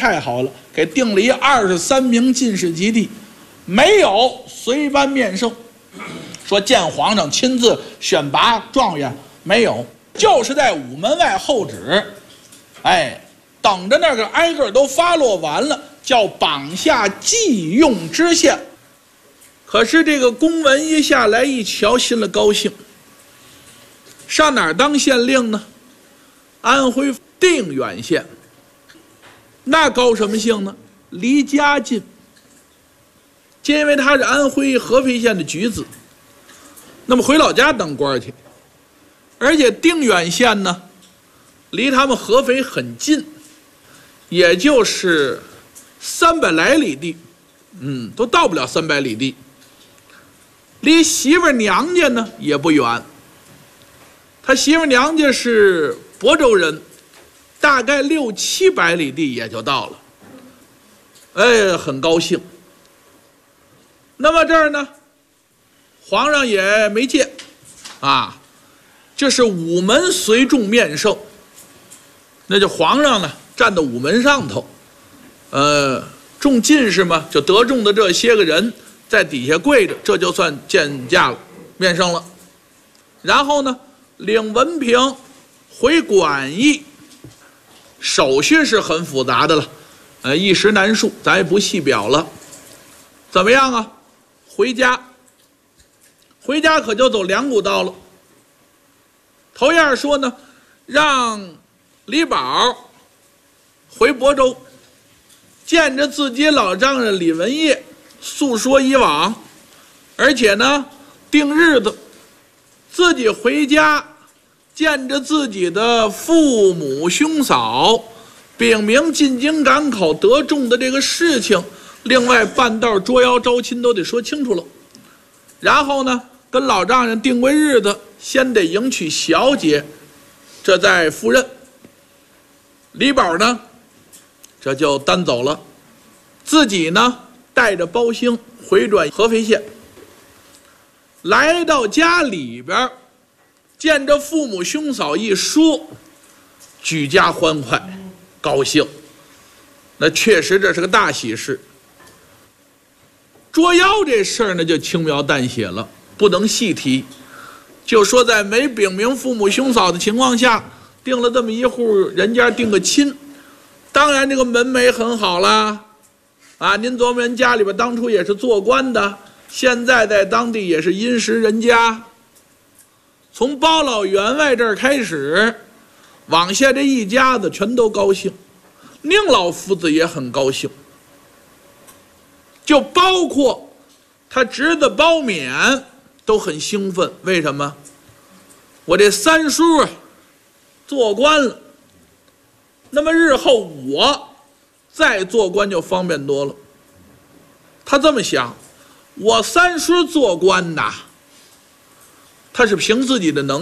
太好了，给定了一23名进士及第，没有随班面圣，说见皇上亲自选拔状元，没有，就是在午门外候旨，等着那个挨个都发落完了，叫榜下祭用知县。可是这个公文一下来一瞧，心里高兴，上哪儿当县令呢？安徽定远县。那高什么兴呢？离家近，因为他是安徽合肥县的举子，那么回老家当官去。而且定远县呢，离他们合肥很近，也就是300来里地，都到不了300里地。离媳妇娘家呢也不远，他媳妇娘家是亳州人，大概600、700里地也就到了，很高兴。那么这儿呢，皇上也没见，这是午门随众面圣，那就皇上呢站在午门上头，众进士嘛，就得中的这些个人在底下跪着，这就算见驾了，面圣了。然后呢，领文凭回馆驿，手续是很复杂的了，一时难述，咱也不细表了。怎么样啊？回家可就走2股道了。头样说呢，让李宝回亳州，见着自己老丈人李文业，诉说以往，而且呢定日子，自己回家见着自己的父母兄嫂，禀明进京赶考得中的这个事情，另外半道捉妖招亲都得说清楚了。然后呢跟老丈人定过日子，先得迎娶小姐，这再赴任。李宝呢这就单走了，自己呢带着包兴回转合肥县。来到家里边，见着父母兄嫂一说，举家欢快高兴，那确实这是个大喜事。捉妖这事儿呢就轻描淡写了，不能细提，就说在没禀明父母兄嫂的情况下，定了这么一户人家定个亲。当然这个门楣很好啦，您琢磨人家里边当初也是做官的，现在在当地也是殷实人家。从包老员外这儿开始，往下这一家子全都高兴，宁老夫子也很高兴，就包括他侄子包勉都很兴奋。为什么？我这三叔做官了，那么日后我再做官就方便多了。他这么想，我三叔做官呐，他是凭自己的能力